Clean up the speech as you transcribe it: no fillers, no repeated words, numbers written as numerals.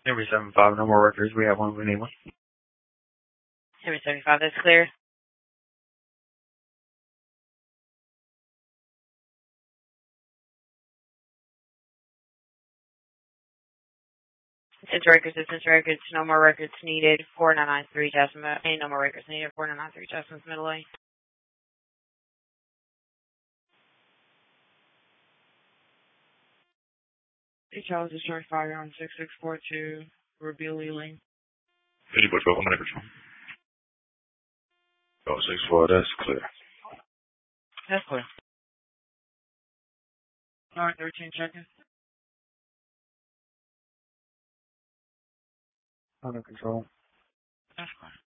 Every 75, no more records. We have one. We need one. Every 75, that's clear. Distance records, no more records needed. 4993 Jasmine. No more records needed. 4993 Jasmine's middle lane. Hey, Charles, discharge fire on 6642 Rabelia Lane. 50.12, I'm control. Oh, 64, that's clear. That's clear. Alright, 13 seconds. Under control. That's clear.